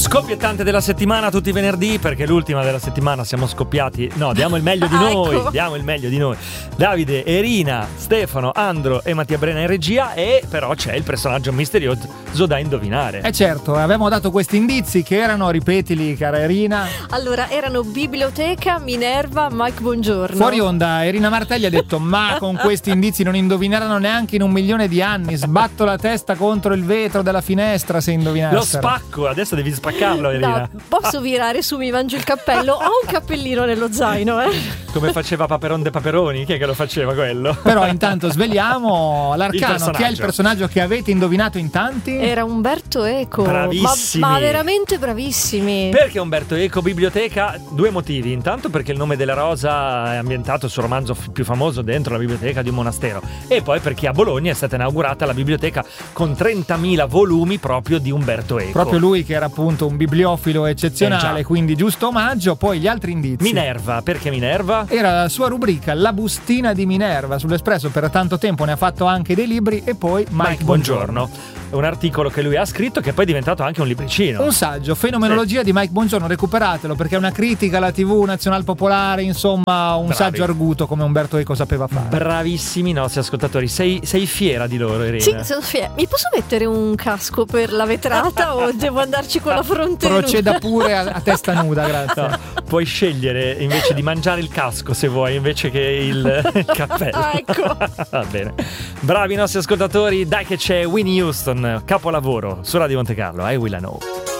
Scoppiettante della settimana tutti i venerdì, perché l'ultima della settimana siamo scoppiati. No, diamo il meglio di noi. Ecco. Diamo il meglio di noi. Davide, Erina, Stefano, Andro e Mattia Brena in regia. E però c'è il personaggio misterioso da indovinare. Certo, avevamo dato questi indizi che erano, ripetili cara Erina. Allora, erano Biblioteca, Minerva, Mike Bongiorno. Fuori onda, Erina Martelli ha detto: ma con questi indizi non indovineranno neanche in 1 milione di anni. Sbatto la testa contro il vetro della finestra se indovinassero. Lo spacco, adesso devi spaccarlo, Erina. No, posso virare su, mi mangio il cappello. Ho un cappellino nello zaino, Come faceva Paperon de Paperoni? Chi è che lo faceva quello? Però intanto sveliamo l'arcano. personaggio. Chi è il personaggio che avete indovinato in tanti? Era Umberto Eco. Bravissimi. Ma veramente bravissimi. Perché Umberto Eco, biblioteca? 2 motivi. Intanto perché il nome della rosa è ambientato sul romanzo più famoso dentro la biblioteca di un monastero. E poi perché a Bologna è stata inaugurata la biblioteca con 30.000 volumi proprio di Umberto Eco. Proprio lui che era appunto un bibliofilo eccezionale, già. quindi giusto omaggio. Poi gli altri indizi. Minerva, perché Minerva? Era la sua rubrica La bustina di Minerva sull'Espresso, per tanto tempo ne ha fatto anche dei libri. E poi Mike Bongiorno. Un articolo che lui ha scritto che poi è diventato anche un libricino. Un saggio, Fenomenologia di Mike Bongiorno, recuperatelo perché è una critica alla TV nazionalpopolare, insomma un Bravi. saggio arguto come Umberto Eco sapeva fare. Bravissimi i nostri ascoltatori, sei fiera di loro, Irene? Sì, sono fiera. Mi posso mettere un casco per la vetrata o devo andarci con la fronte nuda? Proceda pure a testa nuda, grazie. No, puoi scegliere invece di mangiare il casco se vuoi, invece che il cappello. Ah, ecco. Va bene. Bravi i nostri ascoltatori, dai che c'è Whitney Houston, capolavoro su Radio Monte Carlo, I Will I Know.